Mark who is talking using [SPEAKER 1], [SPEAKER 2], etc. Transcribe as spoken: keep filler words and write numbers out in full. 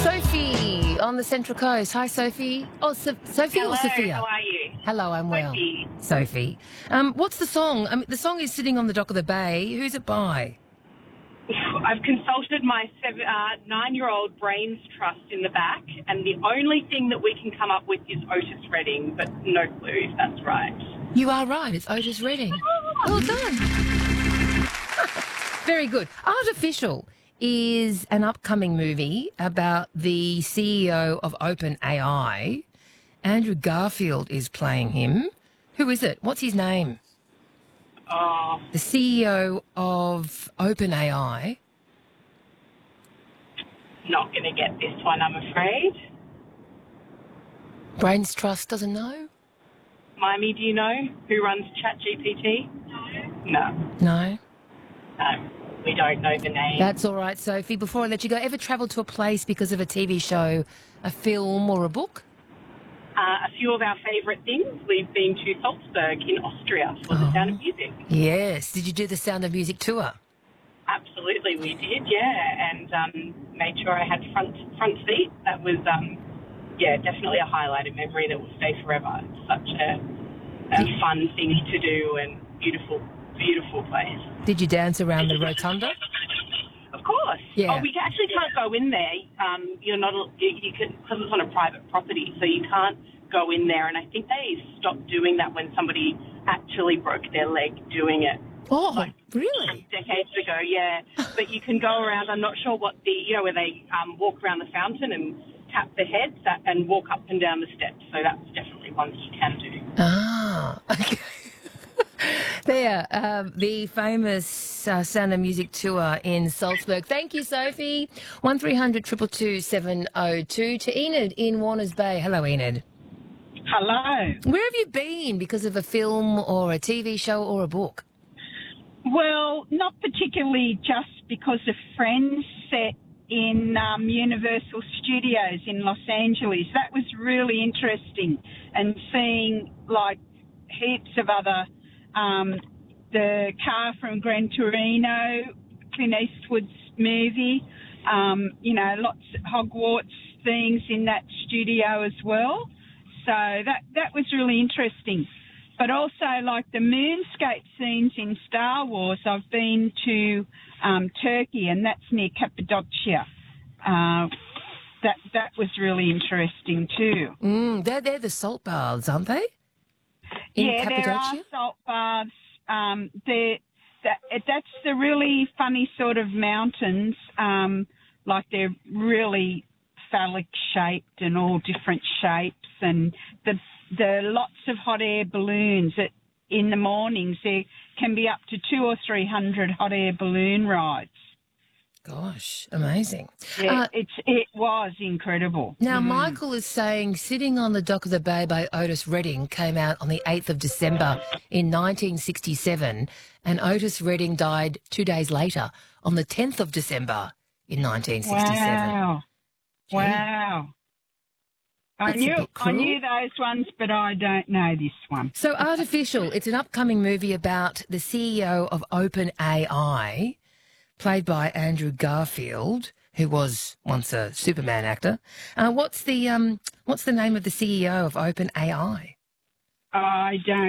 [SPEAKER 1] Sophie on the Central Coast. Hi, Sophie. Oh, so- Sophie
[SPEAKER 2] Hello,
[SPEAKER 1] or Sophia?
[SPEAKER 2] how are you?
[SPEAKER 1] Hello, I'm well.
[SPEAKER 2] Sophie.
[SPEAKER 1] Sophie. Um, what's the song? I mean, the song is Sitting on the Dock of the Bay. Who's it by?
[SPEAKER 2] I've consulted my seven, uh, nine-year-old brains trust in the back, and the only thing that we can come up with is Otis Redding, but no clue if that's right.
[SPEAKER 1] You are right. It's Otis Redding. Well done. Very good. Artificial is an upcoming movie about the C E O of OpenAI. Andrew Garfield is playing him. Who is it? What's his name?
[SPEAKER 2] Oh,
[SPEAKER 1] The C E O of OpenAI.
[SPEAKER 2] not going to get this one, I'm afraid.
[SPEAKER 1] Brains Trust doesn't know?
[SPEAKER 2] Mimey, do you know who runs ChatGPT? No.
[SPEAKER 1] No.
[SPEAKER 2] No, we don't know the name.
[SPEAKER 1] That's all right, Sophie. Before I let you go, ever travelled to a place because of a T V show, a film or a book?
[SPEAKER 2] Uh, a few of our favourite things. We've been to Salzburg in Austria for the Sound of Music.
[SPEAKER 1] Yes. Did you do the Sound of Music tour?
[SPEAKER 2] Absolutely, we did, yeah, and um, made sure I had front front seat. That was, um, yeah, definitely a highlighted memory that will stay forever. It's such a, a fun thing to do and beautiful, beautiful place.
[SPEAKER 1] Did you dance around the rotunda?
[SPEAKER 2] Of course.
[SPEAKER 1] Yeah.
[SPEAKER 2] Oh, we actually can't go in there. Um, you're not, you, you can, because it's on a private property, so you can't go in there. And I think they stopped doing that when somebody actually broke their leg doing it.
[SPEAKER 1] Oh,
[SPEAKER 2] Like,
[SPEAKER 1] really?
[SPEAKER 2] Decades ago, yeah. But you can go around. I'm not sure what the, you know, where they um, walk around the fountain and tap their heads that, and walk up and down the steps. So that's definitely one that you can do.
[SPEAKER 1] Ah, okay. There, um, the famous uh, Sound of Music tour in Salzburg. Thank you, Sophie. one three hundred two two two seven oh two. To Enid in Warners Bay. Hello, Enid.
[SPEAKER 3] Hello.
[SPEAKER 1] Where have you been because of a film or a T V show or a book?
[SPEAKER 3] Well, not particularly just because of Friends set in um, Universal Studios in Los Angeles. That was really interesting, and seeing like heaps of other, um, the car from Gran Torino, Clint Eastwood's movie, um, you know, lots of Hogwarts things in that studio as well. So that, that was really interesting. But also, like the moonscape scenes in Star Wars, I've been to um, Turkey, and that's near Cappadocia. Uh, that that was really interesting too.
[SPEAKER 1] Mm, they're, they're the salt baths, aren't they? In
[SPEAKER 3] yeah, there are
[SPEAKER 1] Cappadocia?
[SPEAKER 3] salt baths. Um, they're, that, that's the really funny sort of mountains. Um, like they're really phallic shaped and all different shapes, and the the lots of hot air balloons. That in the mornings there can be up to two or three hundred hot air balloon rides.
[SPEAKER 1] Gosh, amazing.
[SPEAKER 3] Yeah,
[SPEAKER 1] Uh,
[SPEAKER 3] it's it was incredible.
[SPEAKER 1] Now, Michael is saying Sitting on the Dock of the Bay by Otis Redding came out on the eighth of December in nineteen sixty-seven, and Otis Redding died two days later on the tenth of December in nineteen sixty-seven.
[SPEAKER 3] Wow,
[SPEAKER 1] Gee.
[SPEAKER 3] wow. I
[SPEAKER 1] That's a
[SPEAKER 3] knew
[SPEAKER 1] bit
[SPEAKER 3] I
[SPEAKER 1] cruel.
[SPEAKER 3] knew those ones, but I don't know this one.
[SPEAKER 1] So Artificial, it's an upcoming movie about the C E O of OpenAI, played by Andrew Garfield, who was once a Superman actor. Uh, what's the um, what's the name of the C E O of OpenAI?
[SPEAKER 3] I don't.